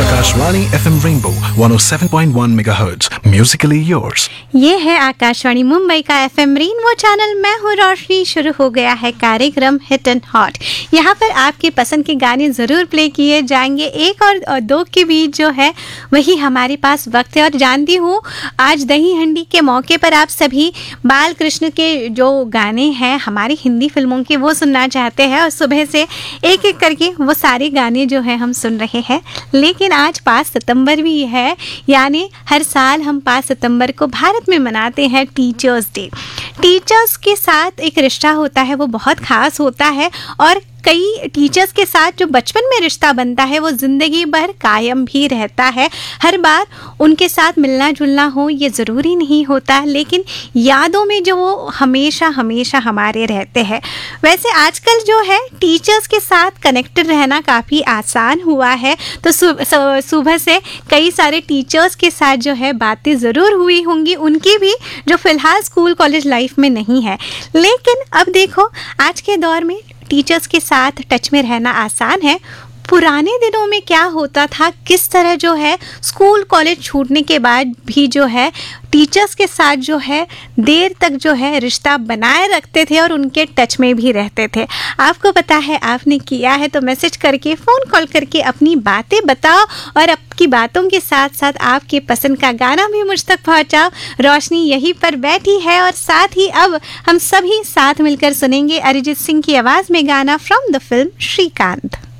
Akashvani FM Rainbow 107.1 megahertz Musically yours. ये है आकाशवाणी मुंबई का FM रेनबो चैनल। मैं हूँ रोशनी। शुरू हो गया है कार्यक्रम हिट एंड हॉट। यहाँ पर आपके पसंद के गाने ज़रूर प्ले किए जाएंगे। एक और दो के बीच जो है वही हमारे पास वक्त है। और जानती हूँ आज दही हंडी के मौके पर आप सभी बाल कृष्ण के जो गाने हैं हमारी हिंदी फिल्मों के वो सुनना चाहते हैं और सुबह से एक एक करके वो सारे गाने जो है हम सुन रहे हैं। लेकिन आज 5 सितंबर भी है, यानी हर साल हम 5 सितंबर को भारत में मनाते हैं टीचर्स डे। टीचर्स के साथ एक रिश्ता होता है वो बहुत ख़ास होता है और कई टीचर्स के साथ जो बचपन में रिश्ता बनता है वो ज़िंदगी भर कायम भी रहता है। हर बार उनके साथ मिलना जुलना हो ये ज़रूरी नहीं होता, लेकिन यादों में जो वो हमेशा हमेशा हमारे रहते हैं। वैसे आजकल जो है टीचर्स के साथ कनेक्टेड रहना काफ़ी आसान हुआ है, तो सुबह से कई सारे टीचर्स के साथ जो है बातें ज़रूर हुई होंगी, उनकी भी जो फ़िलहाल स्कूल कॉलेज लाइफ में नहीं है। लेकिन अब देखो आज के दौर में टीचर्स के साथ टच में रहना आसान है। पुराने दिनों में क्या होता था, किस तरह जो है स्कूल कॉलेज छूटने के बाद भी जो है टीचर्स के साथ जो है देर तक जो है रिश्ता बनाए रखते थे और उनके टच में भी रहते थे। आपको पता है आपने किया है तो मैसेज करके फ़ोन कॉल करके अपनी बातें बताओ और आपकी बातों के साथ साथ आपके पसंद का गाना भी मुझ तक पहुंचाओ। रोशनी यहीं पर बैठी है और साथ ही अब हम सभी साथ मिलकर सुनेंगे अरिजीत सिंह की आवाज़ में गाना फ्रॉम द फिल्म श्रीकांत।